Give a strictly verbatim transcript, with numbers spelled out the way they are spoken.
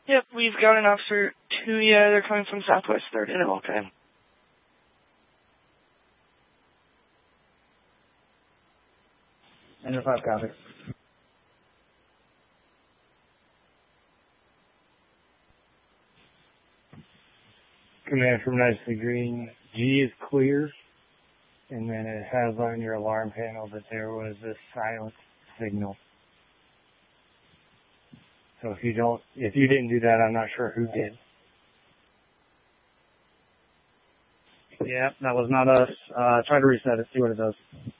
Yep, we've got an officer two, yeah, they're coming from Southwest third in okay. Enter five, copy. Command from Nicely Green, G is clear, and then it has on your alarm panel that there was a silent signal. So if you don't, if you didn't do that, I'm not sure who did. Yeah, that was not us. Uh, try to reset it, see what it does.